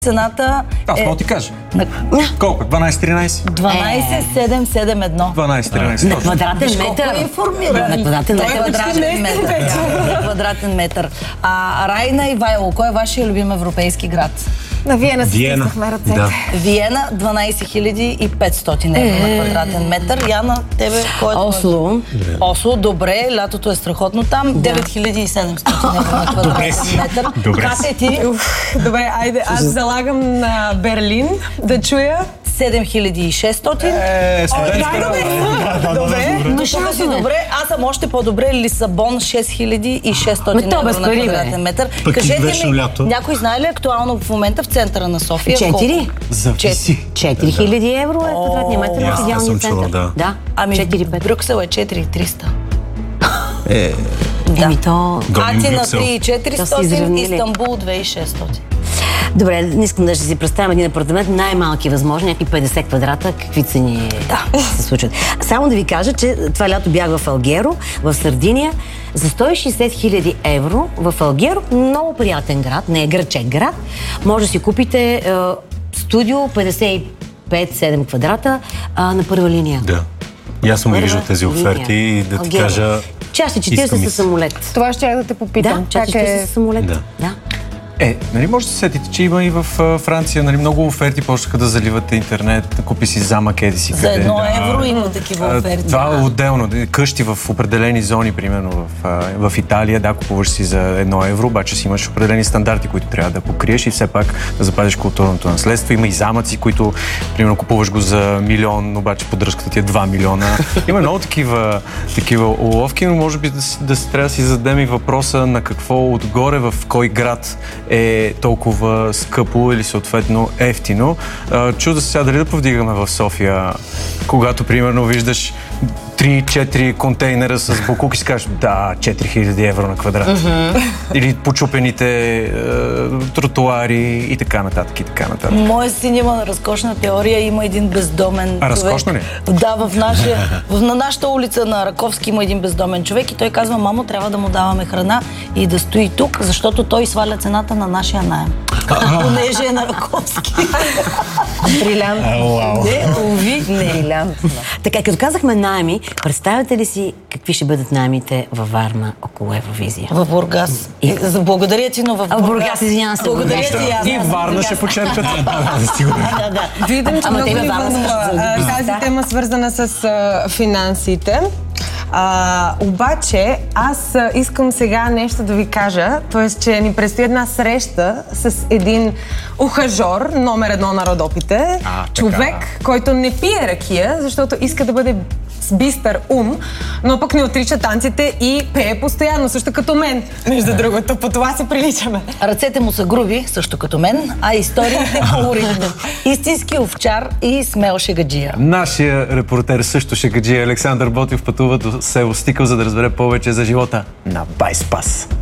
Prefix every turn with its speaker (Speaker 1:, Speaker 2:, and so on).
Speaker 1: Цената
Speaker 2: Аз мога ти кажа. Колко? 12-13?
Speaker 1: 12,771.
Speaker 2: 12-13.
Speaker 1: На квадратен метър. На квадратен метър. Райна Ивайло, кой е вашия любим европейски град?
Speaker 3: На Виена си стиснахме ръцете.
Speaker 2: Да.
Speaker 1: Виена 12,500 евро на квадратен метър. Яна, тебе кой е?
Speaker 4: Осло.
Speaker 1: Осло, добре, лятото е страхотно там. 9700 евро на квадратен метър.
Speaker 2: Добре.
Speaker 1: Как е ти?
Speaker 3: Добре, айде, аз залагам на Берлин да чуя.
Speaker 1: 7600.
Speaker 3: Добре.
Speaker 1: Тук си добре. Аз съм още по-добре. Лисабон 6600 евро на квадратен метър. Кажете ми, някой знае ли актуално в момента в центъра на София?
Speaker 4: 4?
Speaker 2: Зависи.
Speaker 4: 4000 евро е квадратния метър в идеалния център.
Speaker 2: Да.
Speaker 1: Ами
Speaker 4: 4-5.
Speaker 1: Брюксел е 4300.
Speaker 4: Еми то...
Speaker 1: Атина 3400, Истанбул 2600.
Speaker 4: Добре, не искам да ще си представям един апартамент, най-малки възможни, някакви 50 квадрата, какви цени се случват. Само да ви кажа, че това лято бях в Алгеро, в Сардиния, за 160 000 евро в Алгеро, много приятен град, не е грачек град, може да си купите студио 55-7 квадрата на първа линия.
Speaker 2: Да. И аз съм виждал тези оферти и да ти кажа...
Speaker 4: Части 40 със самолет.
Speaker 3: Това ще я да те попитам.
Speaker 4: Да, части 40 със самолет.
Speaker 2: Да.
Speaker 4: Да.
Speaker 2: Нали може да се сетите, че има и в Франция, нали, много оферти, почнаха да заливате интернет, да купи си замък, еди си къде.
Speaker 1: За 1 евро има такива оферти.
Speaker 2: Това е отделно. Къщи в определени зони, примерно в Италия, да, купуваш си за 1 евро, обаче си имаш определени стандарти, които трябва да покриеш и все пак да запазиш културното наследство. Има и замъци, които, примерно, купуваш го за 1 милион, обаче поддръжката ти е 2 милиона. Има много такива уловки, но може би трябва да си зададем и въпроса на какво отгоре, в кой град е толкова скъпо или съответно ефтино. Чуда се сега дали да повдигаме в София, когато примерно виждаш 3-4 контейнера с боклук и си кажеш, да, 4000 евро на квадрат. Или почупените тротуари и така нататък, и така нататък.
Speaker 1: Моя син има разкошна теория, има един бездомен човек.
Speaker 2: Разкошна ли?
Speaker 1: Да, на нашата улица на Раковски има един бездомен човек и той казва, мамо, трябва да му даваме храна и да стои тук, защото той сваля цената на нашия наем. Понеже е на Раковски.
Speaker 3: Брилянтно.
Speaker 1: Брилянтно.
Speaker 4: Така, като казахме наеми, представяте ли си какви ще бъдат наемите във Варна около Евровизия?
Speaker 1: В Бургас. Благодаря ти, но в
Speaker 4: Бургас, извинявам се.
Speaker 1: Благодаря ти,
Speaker 2: и Варна ще почерпят.
Speaker 3: Виждам, че много ви вълнува тази тема, свързана с финансите. Обаче, аз искам сега нещо да ви кажа, т.е. че ни предстои една среща с един ухажор, номер 1 на Родопите. Човек, който не пие ракия, защото иска да бъде с бистър ум, но пък не отрича танците и пее постоянно, също като мен. Между другото, по това се приличаме.
Speaker 1: Ръцете му са груби, също като мен, а историите колоритни. Истински овчар и смел шегаджия.
Speaker 2: Нашия репортер също шегаджия Александър Ботев пътува до село Стикъл, за да разбере повече за живота на Байспас.